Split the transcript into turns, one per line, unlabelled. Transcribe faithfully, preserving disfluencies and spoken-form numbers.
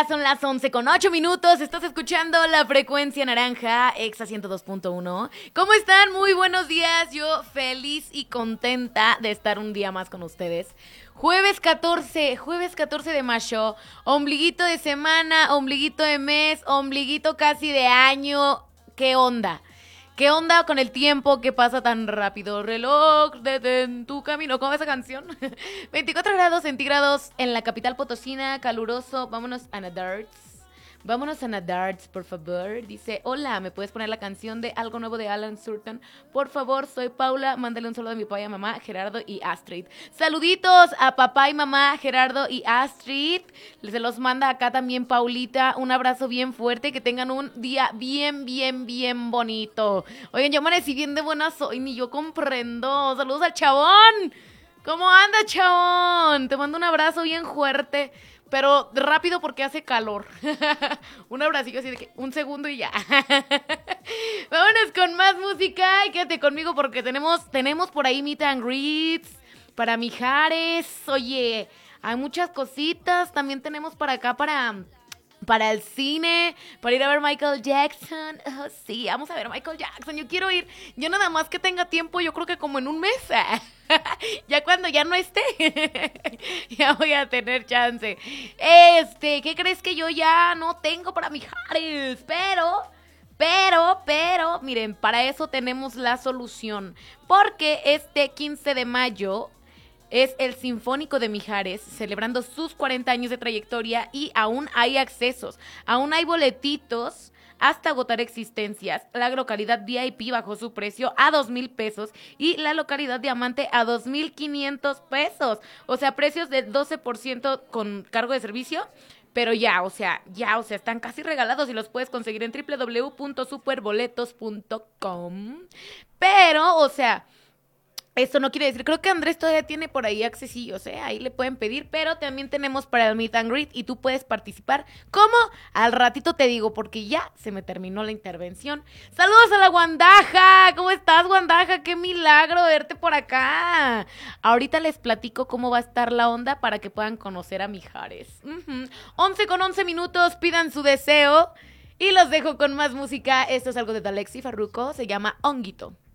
Ya son las once con ocho minutos. Estás escuchando la frecuencia naranja, Exa ciento dos punto uno. ¿Cómo están? Muy buenos días. Yo feliz y contenta de estar un día más con ustedes. Jueves catorce, jueves catorce de mayo. Ombliguito de semana, ombliguito de mes, ombliguito casi de año. ¿Qué onda? ¿Qué onda con el tiempo que pasa tan rápido? Reloj, detén tu camino. ¿Cómo va esa canción? veinticuatro grados centígrados en la capital potosina, caluroso. Vámonos a nadar. Vámonos a nadar, por favor. Dice, hola, ¿me puedes poner la canción de Algo Nuevo de Alan Surton? Por favor, soy Paula. Mándale un saludo a mi papá y a mamá, Gerardo y Astrid. Saluditos a papá y mamá, Gerardo y Astrid. Se los manda acá también Paulita. Un abrazo bien fuerte. Que tengan un día bien, bien, bien bonito. Oigan, yo amanecí bien de buenas hoy. Ni yo comprendo. Saludos al chabón. ¿Cómo anda, chabón? Te mando un abrazo bien fuerte. Pero rápido porque hace calor. Un abracillo así de que un segundo y ya. Vámonos con más música y quédate conmigo porque tenemos, tenemos por ahí meet and greets para Mijares. Oye, hay muchas cositas. También tenemos para acá para... Para el cine, para ir a ver Michael Jackson. Oh, sí, vamos a ver Michael Jackson. Yo quiero ir, yo nada más que tenga tiempo, yo creo que como en un mes. Ya cuando ya no esté, ya voy a tener chance. Este, ¿qué crees que yo ya no tengo para Mijares? Pero... Pero, pero, miren, para eso tenemos la solución. Porque este quince de mayo... es el Sinfónico de Mijares, celebrando sus cuarenta años de trayectoria y aún hay accesos, aún hay boletitos hasta agotar existencias. La localidad V I P bajó su precio a dos mil pesos y la localidad Diamante a dos mil quinientos pesos. O sea, precios de doce por ciento con cargo de servicio. Pero ya, o sea, ya, o sea, están casi regalados y los puedes conseguir en doble u doble u doble u punto superboletos punto com. Pero, o sea... esto no quiere decir, creo que Andrés todavía tiene por ahí accesillos, ¿eh? Ahí le pueden pedir, pero también tenemos para el meet and greet y tú puedes participar. ¿Cómo? Al ratito te digo, porque ya se me terminó la intervención. ¡Saludos a la Guandaja! ¿Cómo estás, Guandaja? ¡Qué milagro verte por acá! Ahorita les platico cómo va a estar la onda para que puedan conocer a Mijares. Uh-huh. once con once minutos, pidan su deseo y los dejo con más música. Esto es algo de Dalexi Farruko, se llama Honguito.